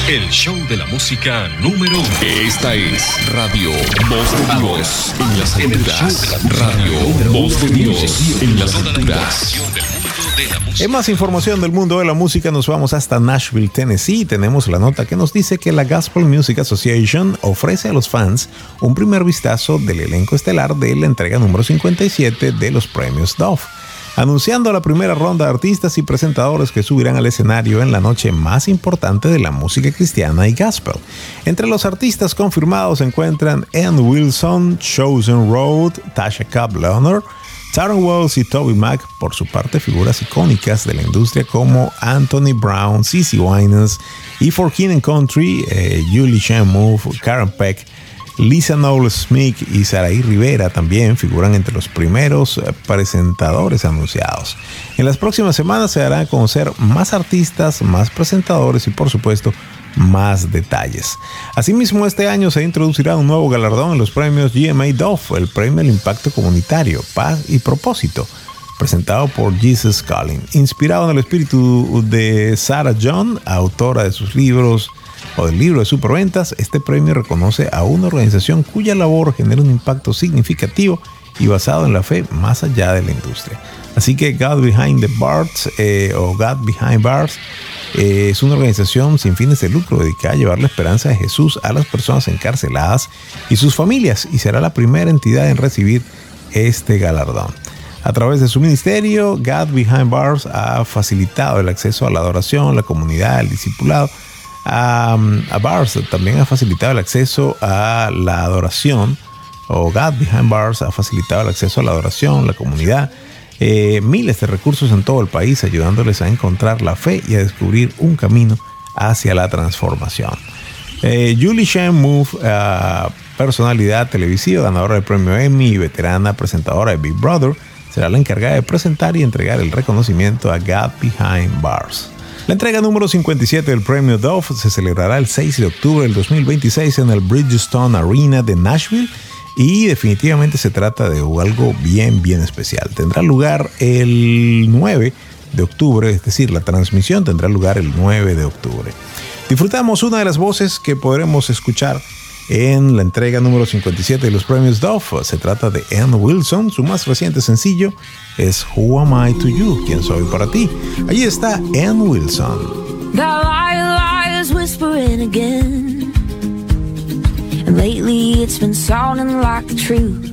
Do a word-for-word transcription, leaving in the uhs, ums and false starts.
El show de la música número uno. Esta es Radio Voz de Dios en las alturas. Radio Voz de Dios en las alturas. En más información del mundo de la música nos vamos hasta Nashville, Tennessee. Tenemos la nota que nos dice que la Gospel Music Association ofrece a los fans un primer vistazo del elenco estelar de la entrega número cincuenta y siete de los premios Dove, anunciando la primera ronda de artistas y presentadores que subirán al escenario en la noche más importante de la música cristiana y gospel. Entre los artistas confirmados se encuentran Ann Wilson, Chosen Road, Tasha Cobb Leonard, Taron Wells y Toby Mac. Por su parte, figuras icónicas de la industria como Anthony Brown, CeCe Winans y For King and Country, eh, Julie Shenmue, Karen Peck, Lisa Knowles-Smith y Saraí Rivera también figuran entre los primeros presentadores anunciados. En las próximas semanas se darán a conocer más artistas, más presentadores y por supuesto más detalles. Asimismo, este año se introducirá un nuevo galardón en los premios G M A Dove, el premio al impacto comunitario, paz y propósito, presentado por Jesus Calling. Inspirado en el espíritu de Sarah John, autora de sus libros o del libro de superventas, este premio reconoce a una organización cuya labor genera un impacto significativo y basado en la fe más allá de la industria. Así que God Behind the Bars eh, o God Behind Bars eh, es una organización sin fines de lucro dedicada a llevar la esperanza de Jesús a las personas encarceladas y sus familias, y será la primera entidad en recibir este galardón. A través de su ministerio, God Behind Bars ha facilitado el acceso a la adoración, la comunidad, el discipulado. A, a Bars también ha facilitado el acceso a la adoración, o God Behind Bars ha facilitado el acceso a la adoración, la comunidad, eh, miles de recursos en todo el país, ayudándoles a encontrar la fe y a descubrir un camino hacia la transformación. Eh, Julie Shenmue, uh, personalidad televisiva, ganadora del premio Emmy y veterana presentadora de Big Brother, será la encargada de presentar y entregar el reconocimiento a God Behind Bars. La entrega número cincuenta y siete del premio Dove se celebrará el seis de octubre del dos mil veintiséis en el Bridgestone Arena de Nashville, y definitivamente se trata de algo bien, bien especial. Tendrá lugar el nueve de octubre, es decir, la transmisión tendrá lugar el nueve de octubre. Disfrutamos una de las voces que podremos escuchar en la entrega número cincuenta y siete de los premios Dove. Se trata de Ann Wilson. Su más reciente sencillo es Who Am I to You? ¿Quién soy para ti? Allí está Ann Wilson. The liars whispering again, and lately it's been sounding like the truth.